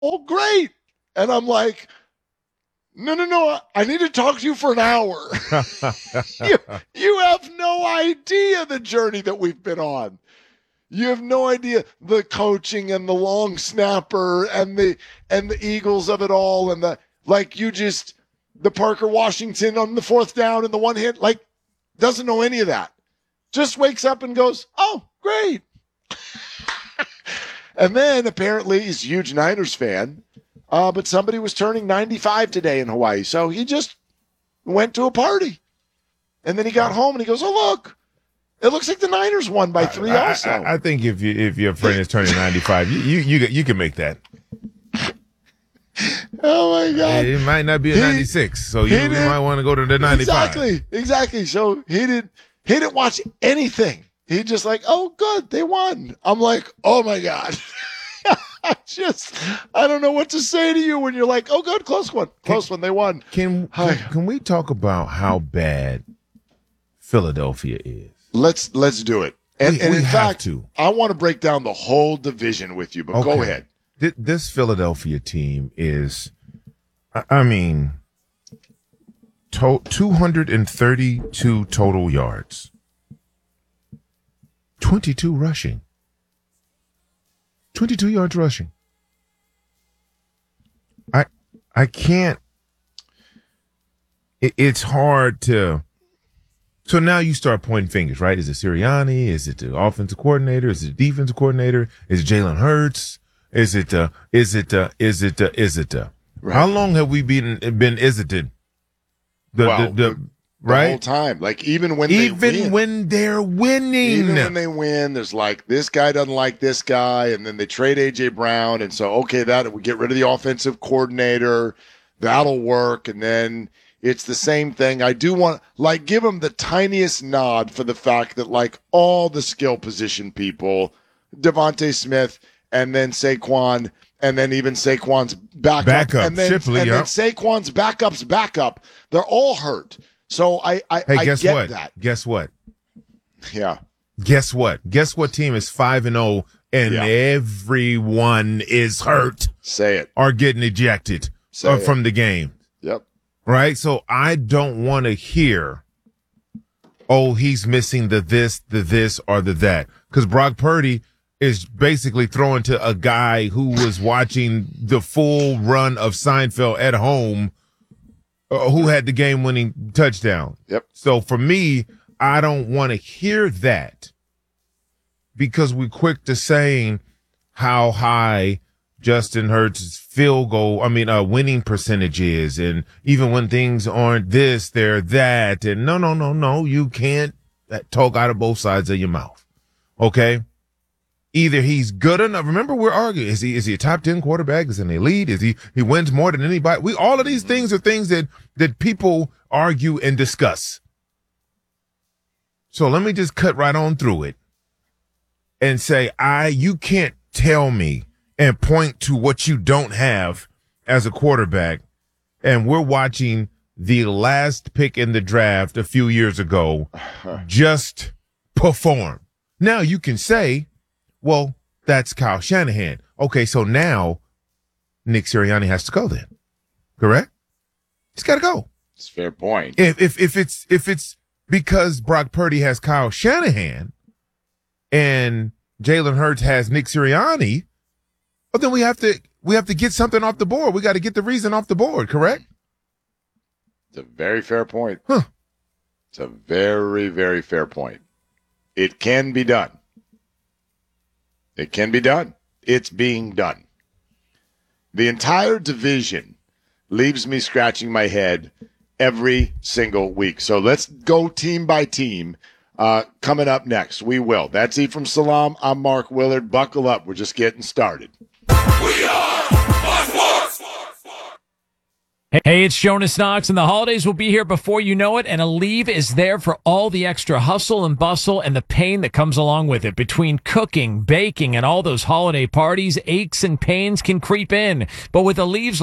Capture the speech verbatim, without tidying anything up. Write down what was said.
oh, great. And I'm like, no, no, no, I need to talk to you for an hour. you, you have no idea the journey that we've been on. You have no idea the coaching and the long snapper and the and the Eagles of it all, and the like you just the Parker Washington on the fourth down and the one hit, like doesn't know any of that. Just wakes up and goes, oh, great. And then apparently he's a huge Niners fan, uh, but somebody was turning ninety-five today in Hawaii. So he just went to a party. And then he got home and he goes, oh, look. It looks like the Niners won by three. I, also, I, I think if you if your friend is turning ninety-five, you you you, you can make that. Oh my God! It might not be a ninety-six, so you, you might want to go to the ninety-five. Exactly, exactly. So he didn't he didn't watch anything. He just like, oh, good, they won. I'm like, oh my God. I just I don't know what to say to you when you're like, oh, good, close one, close can, one, they won. Can, can can we talk about how bad Philadelphia is? Let's let's do it. And, we, and we in have fact, to. I want to break down the whole division with you, but okay. Go ahead. Th- this Philadelphia team is, I, I mean, to- two hundred thirty-two total yards, twenty-two rushing, twenty-two yards rushing. I I can't. It, it's hard to. So now you start pointing fingers, right? Is it Sirianni? Is it the offensive coordinator? Is it the defensive coordinator? Is it Jalen Hurts? Is it, uh, is it, uh, is it, uh, is it, uh, right. How long have we been, been, is it the, the, well, the, the, the right? The whole time. Like even when even they win. when they're winning. Even when they win, there's like, this guy doesn't like this guy. And then they trade A J Brown. And so, okay, that we get rid of the offensive coordinator. That'll work. And then, it's the same thing. I do want, like, give them the tiniest nod for the fact that, like, all the skill position people, Devontae Smith, and then Saquon, and then even Saquon's backup, backup and then, Shipley, and yep. then Saquon's backup's backup, they're all hurt. So I, I, hey, I guess get what? that. Guess what? Yeah. Guess what? Guess what team is five and zero, and yeah. everyone is hurt. Say it. Or getting ejected uh, from the game. Yep. Right? So I don't want to hear, oh, he's missing the this, the this, or the that. Because Brock Purdy is basically throwing to a guy who was watching the full run of Seinfeld at home, uh, who had the game-winning touchdown. Yep. So for me, I don't want to hear that because we're quick to saying how high Justin Hurts' field goal, I mean, uh, winning percentage is. And even when things aren't this, they're that. And no, no, no, no, you can't talk out of both sides of your mouth. Okay? Either he's good enough. Remember, we're arguing. Is he, is he a top ten quarterback? Is he an elite? Is he, he wins more than anybody? We, all of these things are things that, that people argue and discuss. So let me just cut right on through it and say, I, you can't tell me and point to what you don't have as a quarterback. And we're watching the last pick in the draft a few years ago just perform. Now you can say, well, that's Kyle Shanahan. Okay, so now Nick Sirianni has to go then. Correct? He's got to go. It's a fair point. If, if, if it's, if it's because Brock Purdy has Kyle Shanahan and Jalen Hurts has Nick Sirianni, well, then we have to we have to get something off the board. We got to get the reason off the board, correct? It's a very fair point. Huh. It's a very, very fair point. It can be done. It can be done. It's being done. The entire division leaves me scratching my head every single week. So let's go team by team. Uh, coming up next, we will. That's Ephraim Salam. I'm Mark Willard. Buckle up. We're just getting started. We are Sports. Hey, it's Jonas Knox, and the holidays will be here before you know it, and Aleve is there for all the extra hustle and bustle and the pain that comes along with it. Between cooking, baking, and all those holiday parties, aches and pains can creep in. But with Aleve's